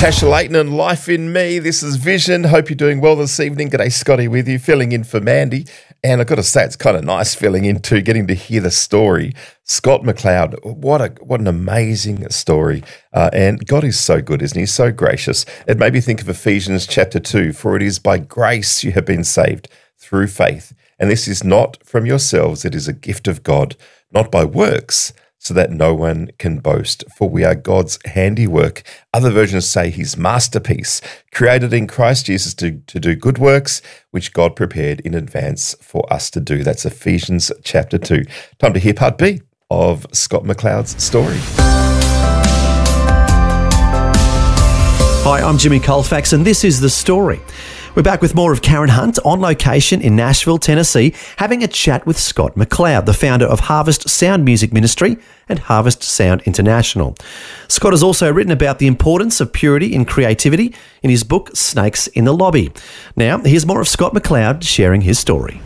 Natasha Layton and Life in Me. This is Vision. Hope you're doing well this evening. G'day, Scotty with you, filling in for Mandy. And I've got to say, it's kind of nice filling in too, getting to hear the story. Scott McLeod, what an amazing story. And God is so good, isn't he? So gracious. It made me think of Ephesians chapter 2, for it is by grace you have been saved through faith. And this is not from yourselves, it is a gift of God, not by works, so that no one can boast. For we are God's handiwork. Other versions say his masterpiece, created in Christ Jesus to do good works, which God prepared in advance for us to do. That's Ephesians chapter 2. Time to hear part B of Scott McLeod's story. Hi, I'm Jimmy Colfax, and this is The Story. We're back with more of Karen Hunt on location in Nashville, Tennessee, having a chat with Scott McLeod, the founder of Harvest Sound Music Ministry and Harvest Sound International. Scott has also written about the importance of purity in creativity in his book, Snakes in the Lobby. Now, here's more of Scott McLeod sharing his story.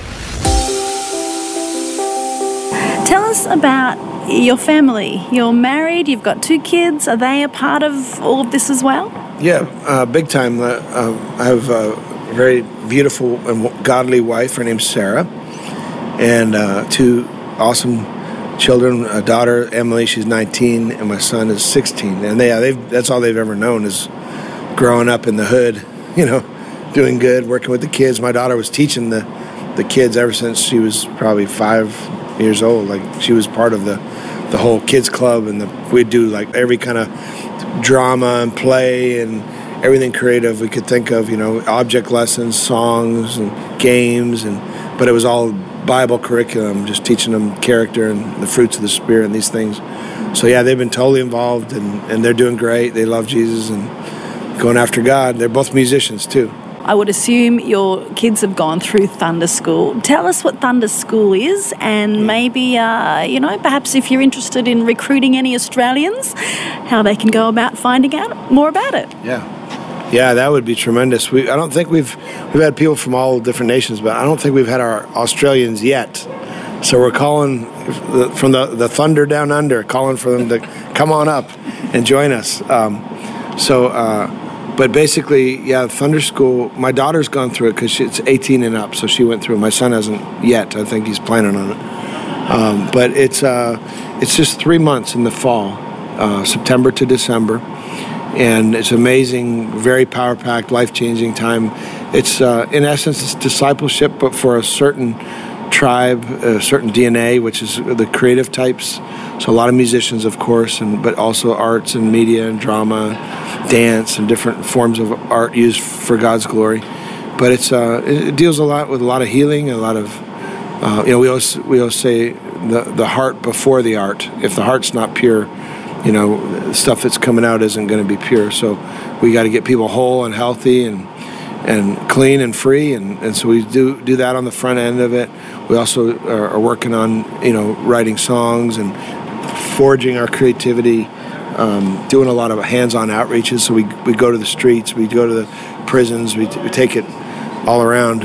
Tell us about your family. You're married, you've got 2 kids. Are they a part of all of this as well? Yeah, big time. I have a very beautiful and godly wife. Her name's Sarah. And 2 awesome children, a daughter, Emily, she's 19, and my son is 16. And that's all they've ever known is growing up in the hood, doing good, working with the kids. My daughter was teaching the kids ever since she was probably 5 years old. Like, she was part of the whole kids club, and we'd do like every kind of drama and play and everything creative we could think of, object lessons, songs and games, but it was all Bible curriculum, just teaching them character and the fruits of the Spirit and these things. So yeah, they've been totally involved, and they're doing great. They love Jesus and going after God. They're both musicians too. I would assume your kids have gone through Thunder School. Tell us what Thunder School is, and maybe, perhaps if you're interested in recruiting any Australians, how they can go about finding out more about it. Yeah, that would be tremendous. I don't think we've had people from all different nations, but I don't think we've had our Australians yet. So we're calling from the Thunder down under, calling for them to come on up and join us. But basically, yeah, Thunder School, my daughter's gone through it because it's 18 and up, so she went through it. My son hasn't yet. I think he's planning on it. But it's just 3 months in the fall, September to December, and it's amazing, very power-packed, life-changing time. It's, in essence, it's discipleship, but for a certain tribe, a certain DNA, which is the creative types. So a lot of musicians, of course, but also arts and media and drama, dance, and different forms of art used for God's glory. But it deals a lot with a lot of healing, a lot of we always say the heart before the art. If the heart's not pure, stuff that's coming out isn't going to be pure. So we got to get people whole and healthy and clean and free, and so we do that on the front end of it. We also are working on writing songs and forging our creativity, doing a lot of hands-on outreaches. So we go to the streets, we go to the prisons, we take it all around.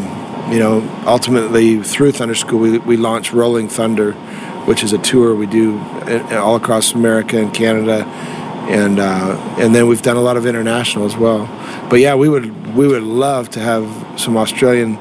Ultimately through Thunder School we launched Rolling Thunder, which is a tour we do all across America and Canada, and then we've done a lot of international as well. But yeah, we would love to have some Australian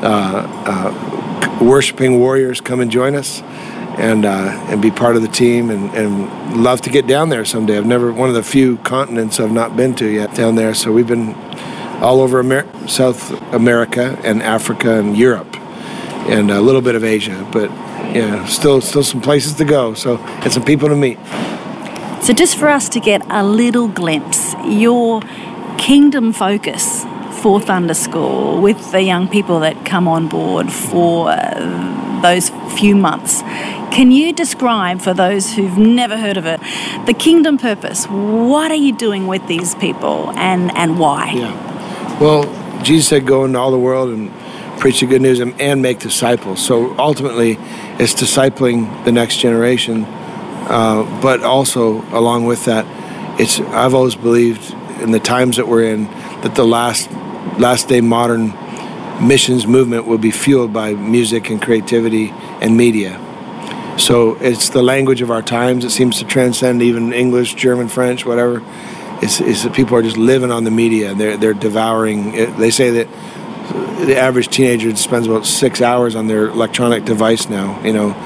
worshiping warriors come and join us, and be part of the team, and love to get down there someday. One of the few continents I've not been to yet down there. So we've been all over South America and Africa and Europe, and a little bit of Asia, but yeah, still some places to go. So, and some people to meet. So just for us to get a little glimpse, your kingdom focus for Thunder School with the young people that come on board for those few months. Can you describe, for those who've never heard of it, the kingdom purpose? What are you doing with these people, and why? Yeah. Well, Jesus said, go into all the world and preach the good news and make disciples. So ultimately, it's discipling the next generation, but also along with that, I've always believed in the times that we're in that the last day modern missions movement will be fueled by music and creativity and media. So it's the language of our times. It seems to transcend even English, German, French, whatever. is that people are just living on the media. They're devouring it. They say that the average teenager spends about 6 hours on their electronic device now,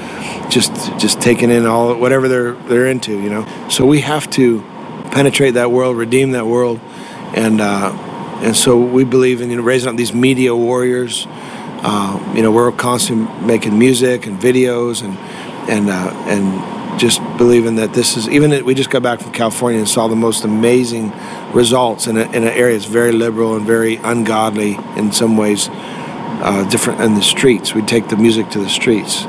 just taking in all whatever they're into, So we have to penetrate that world, redeem that world, and so we believe in raising up these media warriors. We're constantly making music and videos and just believing that this is, we just got back from California and saw the most amazing results in an area that's very liberal and very ungodly in some ways, different in the streets. We take the music to the streets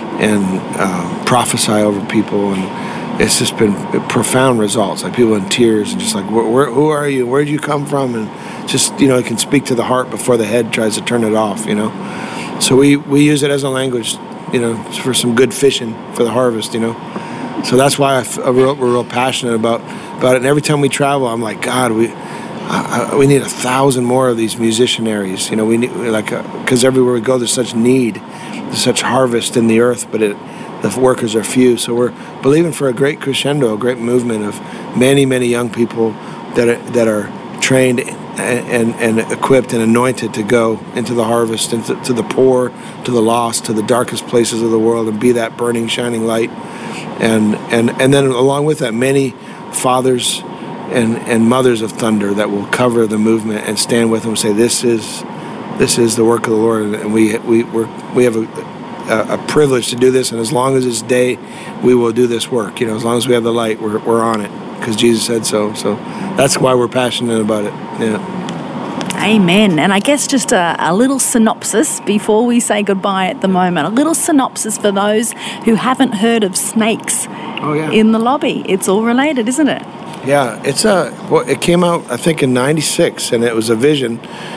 and prophesy over people, and it's just been profound results, like people in tears and just like, who are you? Where did you come from? And just, it can speak to the heart before the head tries to turn it off, So we use it as a language, for some good fishing for the harvest, So that's why we're real passionate about it. And every time we travel, I'm like, God, we need 1,000 more of these musician areas. We need because everywhere we go, there's such need, there's such harvest in the earth, but the workers are few. So we're believing for a great crescendo, a great movement of many, many young people that are trained and equipped and anointed to go into the harvest, into to the poor, to the lost, to the darkest places of the world, and be that burning, shining light. And then along with that, many fathers and mothers of thunder that will cover the movement and stand with them and say, this is the work of the Lord, and we have a privilege to do this, and as long as it's day, we will do this work. As long as we have the light, we're on it, because Jesus said so. So that's why we're passionate about it. Yeah. Amen. And I guess just a little synopsis before we say goodbye at the moment. A little synopsis for those who haven't heard of snakes in the lobby. It's all related, isn't it? Yeah, it came out, I think, in '96, and it was a vision.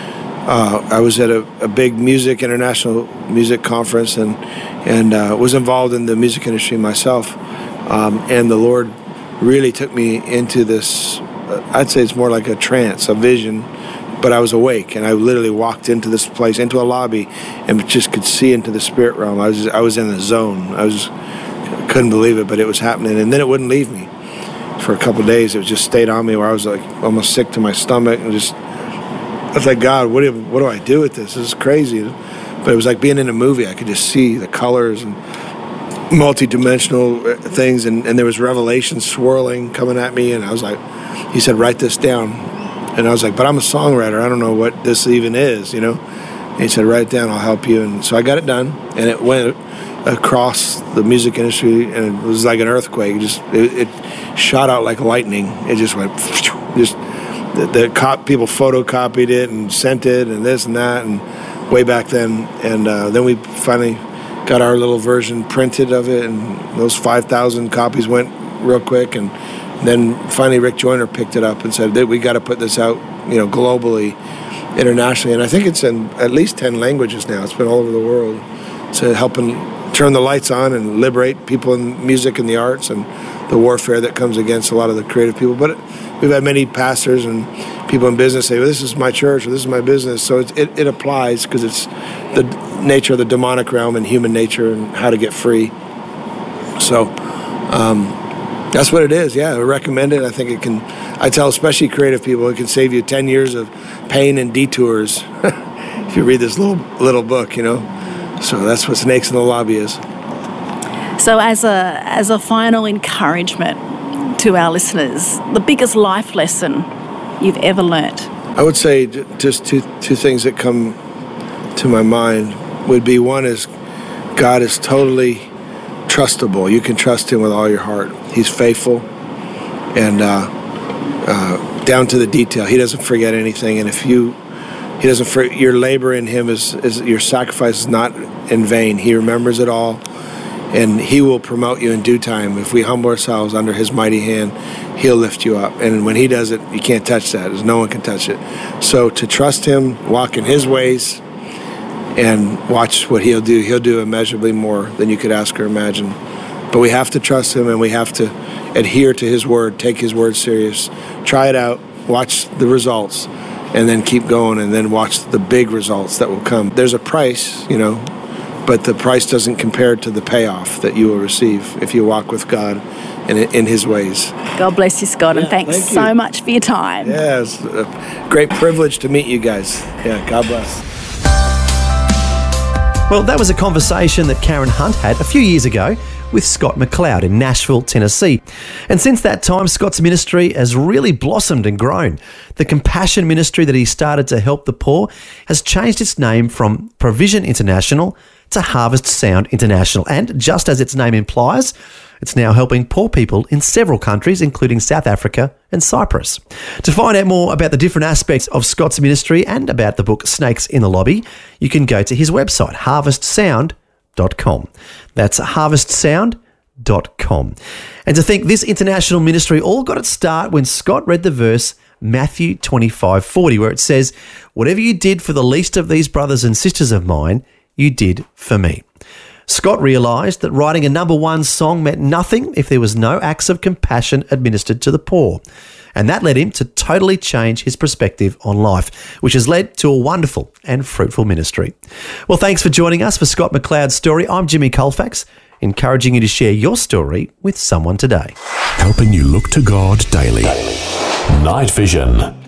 I was at a big international music conference, and was involved in the music industry myself. And the Lord really took me into this, I'd say it's more like a trance, a vision, but I was awake, and I literally walked into this place, into a lobby, and just could see into the spirit realm. I was in the zone. Couldn't believe it, but it was happening, and then it wouldn't leave me for a couple of days. It just stayed on me, where I was like almost sick to my stomach, and I was like, God, what do I do with this? This is crazy. But it was like being in a movie. I could just see the colors and multi-dimensional things, and there was revelation swirling coming at me, and I was like, he said, write this down. And I was like, but I'm a songwriter. I don't know what this even is, And he said, write it down, I'll help you. And so I got it done, and it went across the music industry, and it was like an earthquake. It shot out like lightning. It just went, people photocopied it and sent it and this and that, and way back then. And then we finally got our little version printed of it, and those 5,000 copies went real quick. And then finally Rick Joyner picked it up and said that we got to put this out, globally, internationally. And I think it's in at least 10 languages now. It's been all over the world. So helping turn the lights on and liberate people in music and the arts and the warfare that comes against a lot of the creative people. But we've had many pastors and people in business say, well, this is my church or this is my business. So it applies, because it's the nature of the demonic realm and human nature and how to get free. So that's what it is. Yeah, I recommend it. I think it can, I tell especially creative people, it can save you 10 years of pain and detours if you read this little book, So that's what Snakes in the Lobby is. So as a final encouragement to our listeners, the biggest life lesson you've ever learnt? I would say just two things that come to my mind would be, one is God is totally trustable. You can trust him with all your heart. He's faithful and down to the detail. He doesn't forget anything. And he doesn't forget, your labor in him is your sacrifice is not in vain. He remembers it all, and he will promote you in due time. If we humble ourselves under his mighty hand, he'll lift you up. And when he does it, you can't touch that. No one can touch it. So to trust him, walk in his ways, and watch what he'll do. He'll do immeasurably more than you could ask or imagine. But we have to trust him, and we have to adhere to his word, take his word serious. Try it out, watch the results, and then keep going, and then watch the big results that will come. There's a price, but the price doesn't compare to the payoff that you will receive if you walk with God in his ways. God bless you, Scott, and thanks thank you. so much for your time. Yeah, it's a great privilege to meet you guys. Yeah, God bless. Well, that was a conversation that Karen Hunt had a few years ago with Scott McLeod in Nashville, Tennessee. And since that time, Scott's ministry has really blossomed and grown. The compassion ministry that he started to help the poor has changed its name from Provision International to Harvest Sound International. And just as its name implies, it's now helping poor people in several countries, including South Africa and Cyprus. To find out more about the different aspects of Scott's ministry and about the book Snakes in the Lobby, you can go to his website, harvestsound.com. That's harvestsound.com. And to think this international ministry all got its start when Scott read the verse Matthew 25:40, where it says, "Whatever you did for the least of these brothers and sisters of mine, you did for me." Scott realised that writing a number one song meant nothing if there was no acts of compassion administered to the poor. And that led him to totally change his perspective on life, which has led to a wonderful and fruitful ministry. Well, thanks for joining us for Scott McLeod's story. I'm Jimmy Colfax, encouraging you to share your story with someone today. Helping you look to God daily. Night Vision.